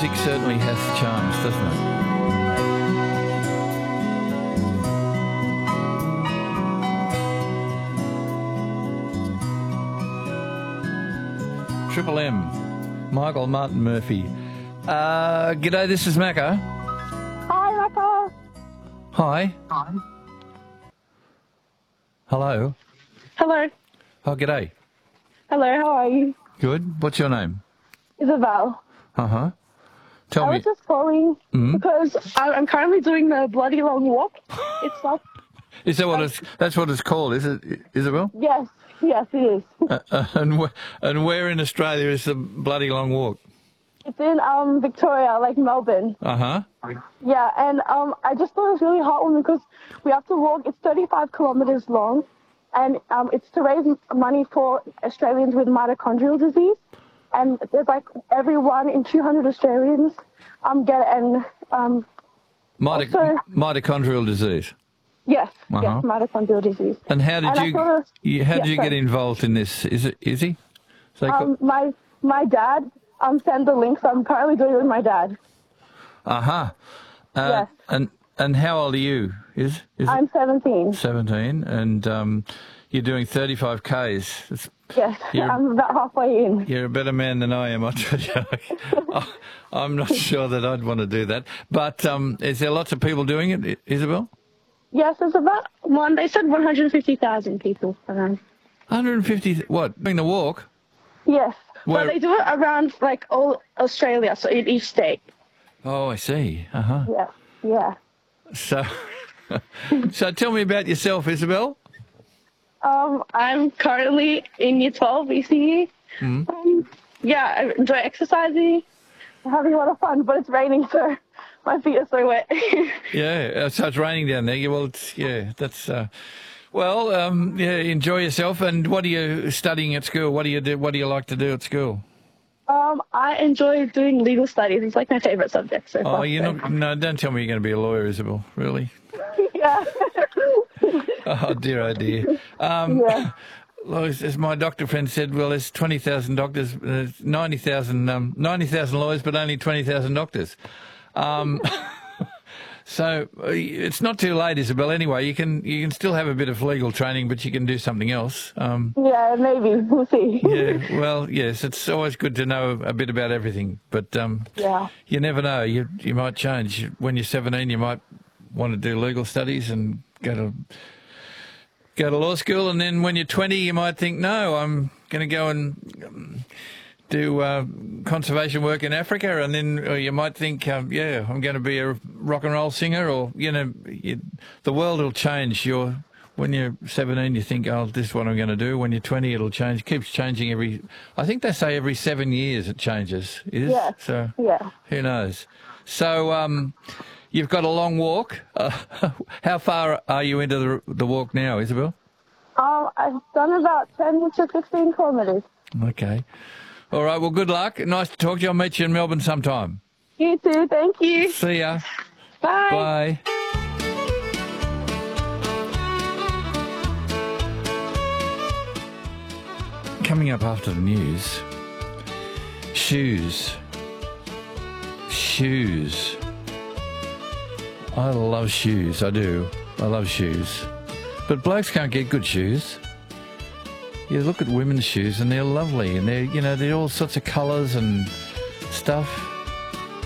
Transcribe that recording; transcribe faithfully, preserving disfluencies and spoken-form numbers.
music certainly has charms, doesn't it? Triple M, Michael Martin Murphy. Uh, g'day, this is Macca. Hi, Macca. Hi. Hi. Hello. Hello. Oh, g'day. Hello, how are you? Good. What's your name? Isabel. Uh-huh. Tell I me. was just calling Mm? because I- I'm currently doing the bloody long walk. It's like, Is that what it's, that's what it's called, is it, Isabel? yes, yes, it is. Uh, uh, and, wh- and where in Australia is the bloody long walk? It's in um Victoria, like Melbourne. Uh-huh. Yeah, and um I just thought it was really heartwarming because we have to walk. It's thirty-five kilometers long, and um it's to raise money for Australians with mitochondrial disease. And there's like every one in two hundred Australians um get it, and um Mitoc- also, mitochondrial disease. yes, Uh-huh. yes, mitochondrial disease. And how did And I you, thought it was- you how did yeah, you sorry. get involved in this? Is it is he? So Um, my my dad um sent the link, so I'm currently doing it with my dad. uh-huh. Uh, Yes. And and how old are you? Is is I'm it seventeen. seventeen? And um, you're doing thirty-five Ks. It's, Yes, You're- I'm about halfway in. You're a better man than I am, I tell you. I- I'm not sure that I'd want to do that. But um, is there lots of people doing it, I- Isabel? Yes, there's about one. They said one hundred fifty thousand people around. one hundred fifty, what, doing the walk? Yes, Where- but they do it around like all Australia, so in each state. Oh, I see. Uh-huh. Yeah, yeah. So, so tell me about yourself, Isabel. Um, I'm currently in year twelve B C E. Mm. Um, yeah, I enjoy exercising, having a lot of fun, but it's raining, so my feet are so wet. Yeah, uh, so it's raining down there. Yeah, well, it's, yeah, that's, uh, well, um, yeah, enjoy yourself. And what are you studying at school? What do you do? What do you like to do at school? um, I enjoy doing legal studies. It's like my favorite subject so far. Oh, you're so- not, no, don't tell me you're going to be a lawyer, Isabel. Really? Yeah. Oh, dear, oh, dear. Um, Yeah. Well, as, as my doctor friend said, well, there's twenty thousand doctors, there's ninety thousand um, ninety thousand lawyers, but only twenty thousand doctors. Um, so uh, it's not too late, Isabel. Anyway, you can you can still have a bit of legal training, but you can do something else. Um, Yeah, maybe. We'll see. yeah, well, yes, it's always good to know a bit about everything, but um, Yeah. you never know. You you might change. When you're seventeen, you might want to do legal studies and go to go to law school, and then when you're twenty, you might think, no, I'm going to go and um, do uh, conservation work in Africa, and then or you might think, um, yeah, I'm going to be a rock and roll singer, or you know, you, the world will change. You're when you're seventeen, you think, oh, this is what I'm going to do. When you're twenty, it'll change. It keeps changing every. I think they say every seven years it changes. Is Yeah. so. Yeah. Who knows? So. Um, You've got a long walk. Uh, how far are you into the, the walk now, Isabel? Um, I've done about ten to fifteen kilometers. Okay. All right, well, good luck. Nice to talk to you. I'll meet you in Melbourne sometime. You too. Thank you. See ya. Bye. Bye. Coming up after the news, shoes. Shoes. I love shoes, I do. I love shoes. But blokes can't get good shoes. You look at women's shoes and they're lovely and they're, you know, they're all sorts of colours and stuff.